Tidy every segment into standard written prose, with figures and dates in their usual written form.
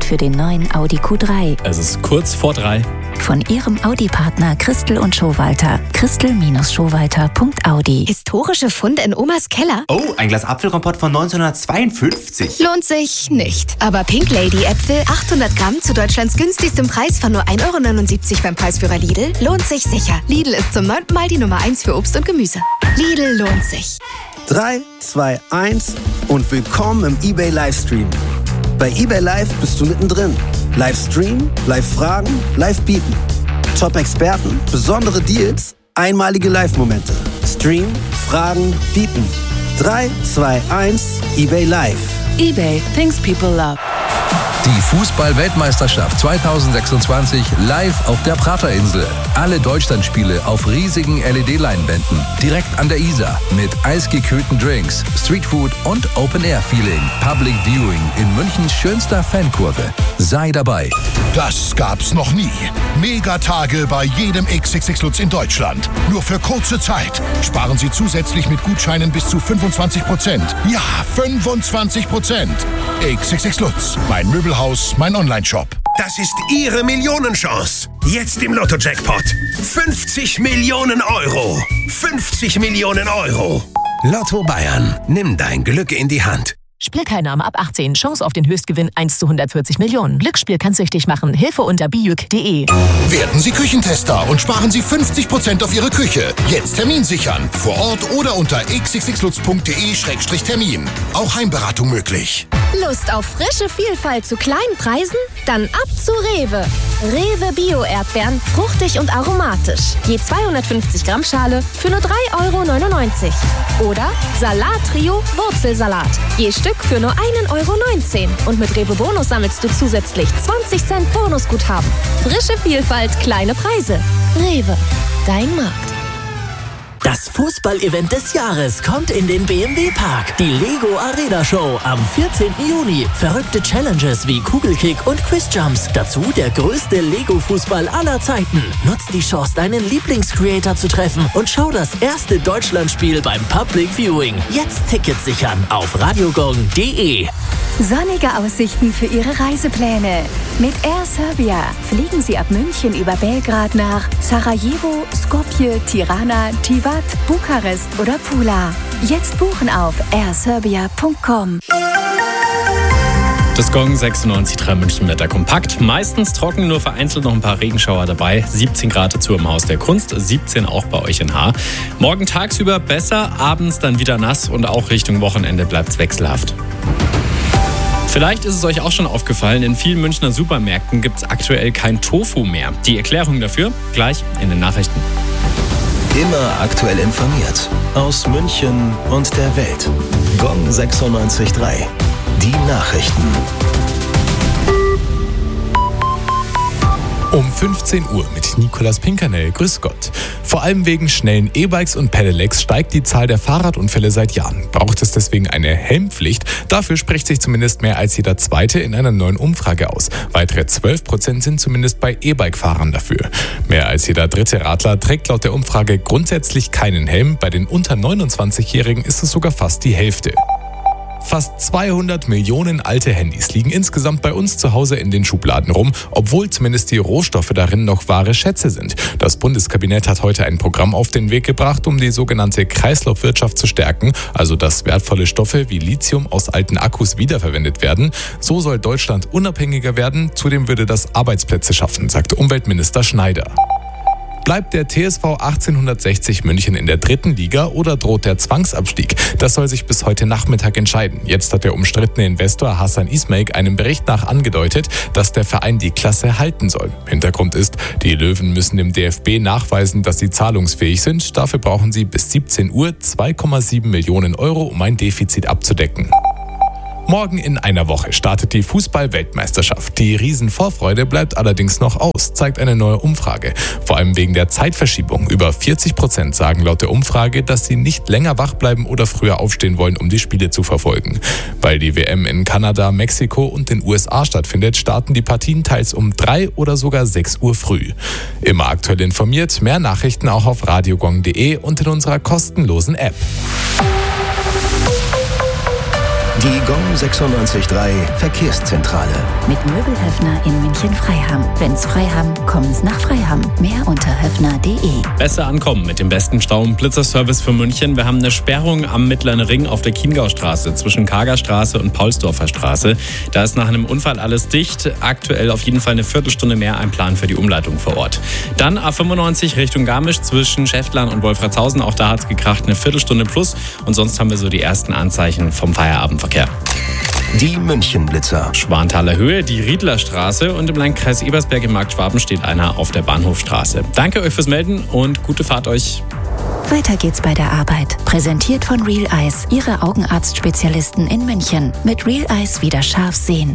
für den neuen Audi Q3. Es ist kurz vor 3. Von Ihrem Audi-Partner Christel und Schowalter. Christel-Schowalter.audi. Historische Funde in Omas Keller? Oh, ein Glas Apfelkompott von 1952. Lohnt sich nicht. Aber Pink Lady Äpfel, 800 Gramm zu Deutschlands günstigstem Preis von nur 1,79 € beim Preisführer Lidl, lohnt sich sicher. Lidl ist zum 9. Mal die Nummer 1 für Obst und Gemüse. Lidl lohnt sich. 3, 2, 1 und willkommen im eBay Livestream. Bei eBay Live bist du mittendrin. Livestream, Live-Fragen, Live-Bieten. Top-Experten, besondere Deals, einmalige Live-Momente. Stream, Fragen, Bieten. 3, 2, 1, eBay Live. eBay, things people love. Die Fußball-Weltmeisterschaft 2026 live auf der Praterinsel. Alle Deutschlandspiele auf riesigen LED-Leinwänden. Direkt an der Isar. Mit eisgekühlten Drinks, Streetfood und Open-Air-Feeling. Public Viewing in Münchens schönster Fankurve. Sei dabei. Das gab's noch nie. Megatage bei jedem XXX Lutz in Deutschland. Nur für kurze Zeit. Sparen Sie zusätzlich mit Gutscheinen bis zu 25%. Ja, 25%. XXX Lutz. Mein Möbelhaus, mein Onlineshop. Das ist Ihre Millionenchance. Jetzt im Lotto-Jackpot. 50 Millionen Euro. 50 Millionen Euro. Lotto Bayern. Nimm dein Glück in die Hand. Spielteilnahme ab 18. Chance auf den Höchstgewinn 1 zu 140 Millionen. Glücksspiel kann süchtig machen. Hilfe unter bijuk.de. Werden Sie Küchentester und sparen Sie 50% auf Ihre Küche. Jetzt Termin sichern. Vor Ort oder unter xxxlutz.de/termin. Auch Heimberatung möglich. Lust auf frische Vielfalt zu kleinen Preisen? Dann ab zu Rewe. Rewe Bio-Erdbeeren, fruchtig und aromatisch. Je 250 Gramm Schale für nur 3,99 €. Oder Salat-Trio Wurzelsalat. Je Stück für nur 1,19 € und mit Rewe Bonus sammelst du zusätzlich 20 Cent Bonusguthaben. Frische Vielfalt, kleine Preise. Rewe, dein Markt. Das Fußball-Event des Jahres kommt in den BMW-Park. Die Lego Arena Show am 14. Juni. Verrückte Challenges wie Kugelkick und Quizjumps. Dazu der größte Lego-Fußball aller Zeiten. Nutz die Chance, deinen Lieblingscreator zu treffen und schau das erste Deutschlandspiel beim Public Viewing. Jetzt Tickets sichern auf radiogong.de. Sonnige Aussichten für Ihre Reisepläne. Mit Air Serbia fliegen Sie ab München über Belgrad nach Sarajevo, Skopje, Tirana, Tivat, Bukarest oder Pula. Jetzt buchen auf airserbia.com. Das Gong 96,3 München Wetter kompakt. Meistens trocken, nur vereinzelt noch ein paar Regenschauer dabei. 17 Grad dazu im Haus der Kunst, 17 auch bei euch in Haar. Morgen tagsüber besser, abends dann wieder nass und auch Richtung Wochenende bleibt es wechselhaft. Vielleicht ist es euch auch schon aufgefallen, in vielen Münchner Supermärkten gibt es aktuell kein Tofu mehr. Die Erklärung dafür gleich in den Nachrichten. Immer aktuell informiert. Aus München und der Welt. Gong 96,3. Die Nachrichten. Um 15 Uhr mit Nicolas Pinkernell. Grüß Gott. Vor allem wegen schnellen E-Bikes und Pedelecs steigt die Zahl der Fahrradunfälle seit Jahren. Braucht es deswegen eine Helmpflicht? Dafür spricht sich zumindest mehr als jeder Zweite in einer neuen Umfrage aus. Weitere 12% sind zumindest bei E-Bike-Fahrern dafür. Mehr als jeder dritte Radler trägt laut der Umfrage grundsätzlich keinen Helm. Bei den unter 29-Jährigen ist es sogar fast die Hälfte. Fast 200 Millionen alte Handys liegen insgesamt bei uns zu Hause in den Schubladen rum, obwohl zumindest die Rohstoffe darin noch wahre Schätze sind. Das Bundeskabinett hat heute ein Programm auf den Weg gebracht, um die sogenannte Kreislaufwirtschaft zu stärken, also dass wertvolle Stoffe wie Lithium aus alten Akkus wiederverwendet werden. So soll Deutschland unabhängiger werden, zudem würde das Arbeitsplätze schaffen, sagte Umweltminister Schneider. Bleibt der TSV 1860 München in der 3. Liga oder droht der Zwangsabstieg? Das soll sich bis heute Nachmittag entscheiden. Jetzt hat der umstrittene Investor Hasan Ismaik einem Bericht nach angedeutet, dass der Verein die Klasse halten soll. Hintergrund ist, die Löwen müssen dem DFB nachweisen, dass sie zahlungsfähig sind. Dafür brauchen sie bis 17 Uhr 2,7 Millionen Euro, um ein Defizit abzudecken. Morgen in einer Woche startet die Fußball-Weltmeisterschaft. Die Riesenvorfreude bleibt allerdings noch aus, zeigt eine neue Umfrage. Vor allem wegen der Zeitverschiebung. Über 40% sagen laut der Umfrage, dass sie nicht länger wach bleiben oder früher aufstehen wollen, um die Spiele zu verfolgen. Weil die WM in Kanada, Mexiko und den USA stattfindet, starten die Partien teils um 3 oder sogar 6 Uhr früh. Immer aktuell informiert, mehr Nachrichten auch auf radiogong.de und in unserer kostenlosen App. Die Gong 96.3 Verkehrszentrale. Mit Möbelhöfner in München-Freiham. Wenn's Freiham, kommen's nach Freiham. Mehr unter höfner.de. Besser ankommen mit dem besten Stau- und Blitzerservice für München. Wir haben eine Sperrung am Mittleren Ring auf der Chiemgaustraße zwischen Kagerstraße und Paulsdorfer Straße. Da ist nach einem Unfall alles dicht. Aktuell auf jeden Fall eine Viertelstunde mehr ein Plan für die Umleitung vor Ort. Dann A95 Richtung Garmisch zwischen Schäftlern und Wolfratshausen. Auch da hat's gekracht, eine Viertelstunde plus. Und sonst haben wir so die ersten Anzeichen vom Feierabendverkehr. Die München-Blitzer. Schwanthaler Höhe, die Riedlerstraße und im Landkreis Ebersberg im Markt Schwaben steht einer auf der Bahnhofstraße. Danke euch fürs Melden und gute Fahrt euch. Weiter geht's bei der Arbeit. Präsentiert von Real Eyes, Ihre Augenarztspezialisten in München. Mit Real Eyes wieder scharf sehen.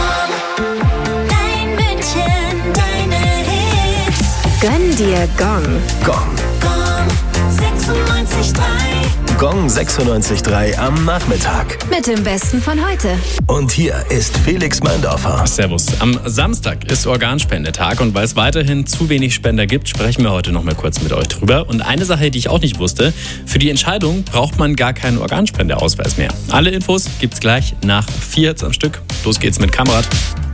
Dein München, deine Hits. Gönn dir Gong. Gong. Gong 96.3. Gong 96.3 am Nachmittag. Mit dem Besten von heute. Und hier ist Felix Meindorfer. Servus. Am Samstag ist Organspendetag und weil es weiterhin zu wenig Spender gibt, sprechen wir heute noch mal kurz mit euch drüber. Und eine Sache, die ich auch nicht wusste, für die Entscheidung braucht man gar keinen Organspendeausweis mehr. Alle Infos gibt's gleich nach 4 am Stück. Los geht's mit Kamerad.